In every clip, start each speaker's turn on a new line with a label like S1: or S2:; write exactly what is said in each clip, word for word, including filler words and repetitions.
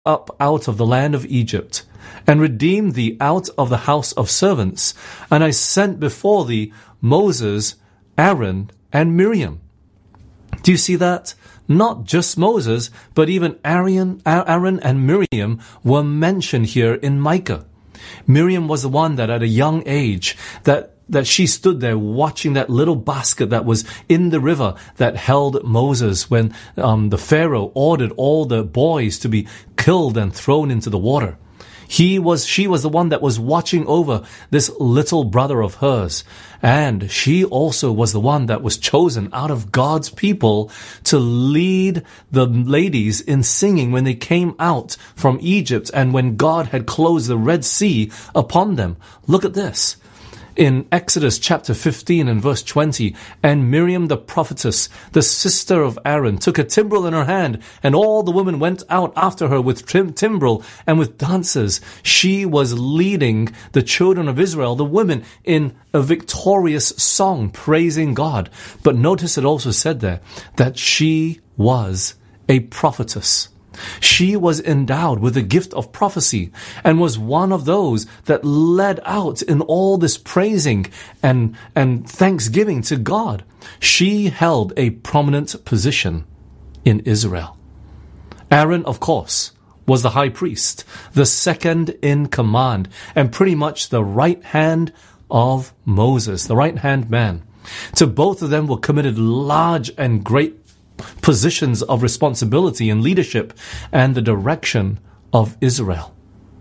S1: up out of the land of Egypt, and redeemed thee out of the house of servants, and I sent before thee Moses, Aaron, and Miriam. Do you see that? Not just Moses, but even Aaron, Aaron and Miriam were mentioned here in Micah. Miriam was the one that at a young age, that that she stood there watching that little basket that was in the river that held Moses when um, the Pharaoh ordered all the boys to be killed and thrown into the water. He was, she was the one that was watching over this little brother of hers. And she also was the one that was chosen out of God's people to lead the ladies in singing when they came out from Egypt and when God had closed the Red Sea upon them. Look at this. In Exodus chapter fifteen and verse twenty, and Miriam the prophetess, the sister of Aaron, took a timbrel in her hand, and all the women went out after her with tim- timbrel and with dances. She was leading the children of Israel, the women, in a victorious song, praising God. But notice it also said there that she was a prophetess. She was endowed with the gift of prophecy and was one of those that led out in all this praising and, and thanksgiving to God. She held a prominent position in Israel. Aaron, of course, was the high priest, the second in command, and pretty much the right hand of Moses, the right hand man. To both of them were committed large and great positions of responsibility and leadership and the direction of Israel.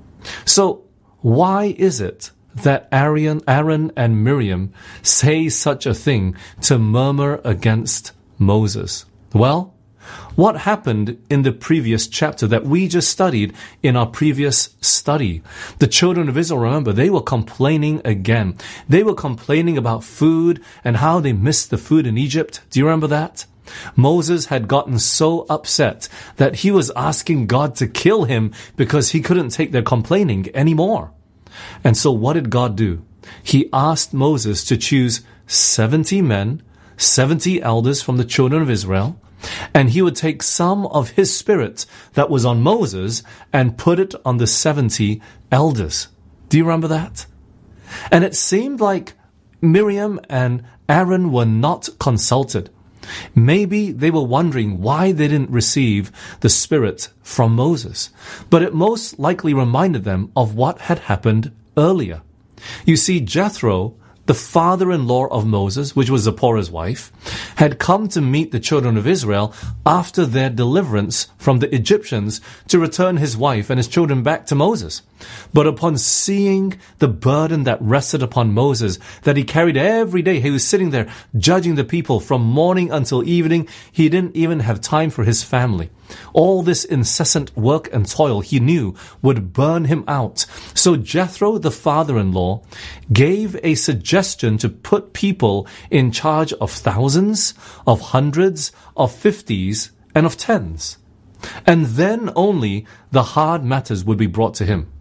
S1: So why is it that Aaron, Aaron and Miriam say such a thing to murmur against Moses? Well, what happened in the previous chapter that we just studied in our previous study? The children of Israel, remember, they were complaining again. They were complaining about food and how they missed the food in Egypt. Do you remember that? Moses had gotten so upset that he was asking God to kill him because he couldn't take their complaining anymore. And so what did God do? He asked Moses to choose seventy men, seventy elders from the children of Israel, and he would take some of his spirit that was on Moses and put it on the seventy elders. Do you remember that? And it seemed like Miriam and Aaron were not consulted. Maybe they were wondering why they didn't receive the Spirit from Moses. But it most likely reminded them of what had happened earlier. You see, Jethro, the father-in-law of Moses, which was Zipporah's wife, had come to meet the children of Israel after their deliverance from the Egyptians to return his wife and his children back to Moses. But upon seeing the burden that rested upon Moses, that he carried every day, he was sitting there judging the people from morning until evening. He didn't even have time for his family. All this incessant work and toil he knew would burn him out. So Jethro, the father-in-law, gave a suggestion to put people in charge of thousands, of hundreds, of fifties, and of tens. And then only the hard matters would be brought to him.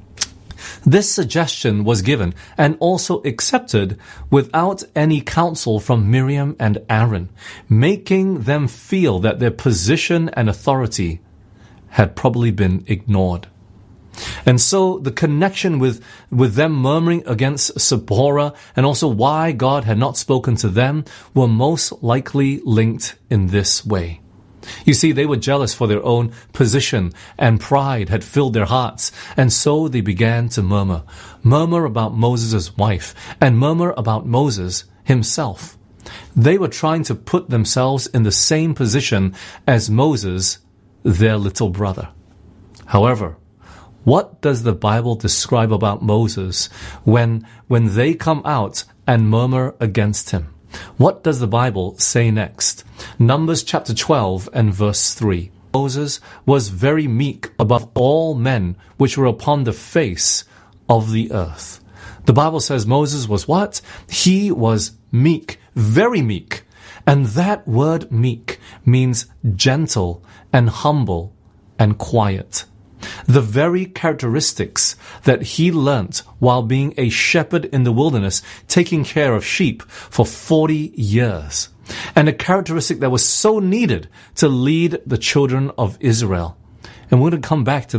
S1: This suggestion was given and also accepted without any counsel from Miriam and Aaron, making them feel that their position and authority had probably been ignored. And so the connection with, with them murmuring against Zipporah and also why God had not spoken to them were most likely linked in this way. You see, they were jealous for their own position, and pride had filled their hearts, and so they began to murmur. Murmur about Moses' wife, and murmur about Moses himself. They were trying to put themselves in the same position as Moses, their little brother. However, what does the Bible describe about Moses when, when they come out and murmur against him? What does the Bible say next? Numbers chapter twelve and verse three. Moses was very meek above all men which were upon the face of the earth. The Bible says Moses was what? He was meek, very meek. And that word meek means gentle and humble and quiet. The very characteristics that he learnt while being a shepherd in the wilderness, taking care of sheep for forty years. And a characteristic that was so needed to lead the children of Israel. And we're going to come back to